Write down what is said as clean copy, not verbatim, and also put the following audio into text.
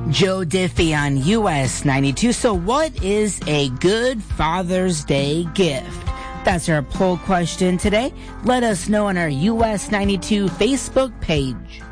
Joe Diffie on US 92. So what is a good Father's Day gift? That's our poll question today. Let us know on our US 92 Facebook page.